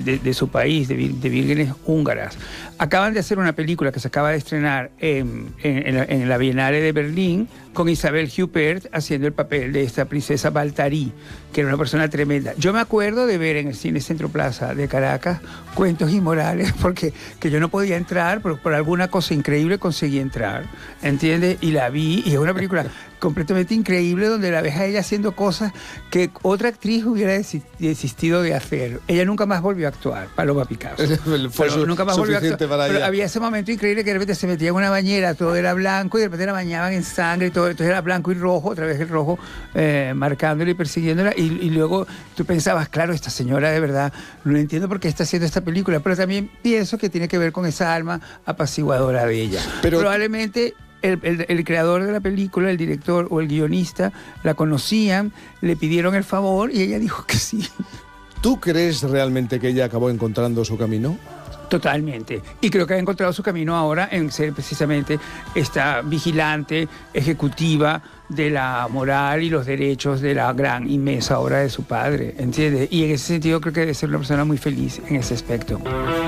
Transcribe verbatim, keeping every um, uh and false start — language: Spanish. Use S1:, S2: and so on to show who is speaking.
S1: de, de su país, de, de vírgenes húngaras. Acaban de hacer una película que se acaba de estrenar en, en, en, la, en la Bienal de Berlín, con Isabel Huppert haciendo el papel de esta princesa Baltarí, que era una persona tremenda. Yo me acuerdo de ver en el Cine Centro Plaza de Caracas Cuentos Inmorales, porque que yo no podía entrar, pero por alguna cosa increíble conseguí entrar, ¿entiendes? Y la vi, y es una película completamente increíble, donde la ves a ella haciendo cosas que otra actriz hubiera desistido de hacer. Ella nunca más volvió a actuar, Paloma Picasso.
S2: Fue su,
S1: nunca más volvió a actuar.
S2: Para
S1: pero
S2: ella.
S1: había ese momento increíble que de repente se metía en una bañera, todo era blanco, y de repente la bañaban en sangre y todo, entonces era blanco y rojo, otra vez el rojo eh, marcándola y persiguiéndola, y, y luego tú pensabas, claro, esta señora de verdad, no entiendo por qué está haciendo esta película, pero también pienso que tiene que ver con esa alma apaciguadora de ella. Pero probablemente El, el, el creador de la película, el director o el guionista, la conocían, le pidieron el favor y ella dijo que sí.
S2: ¿Tú crees realmente que ella acabó encontrando su camino?
S1: Totalmente. Y creo que ha encontrado su camino ahora en ser precisamente esta vigilante ejecutiva de la moral y los derechos de la gran, inmensa obra de su padre, ¿entiendes? Y en ese sentido creo que debe ser una persona muy feliz en ese aspecto.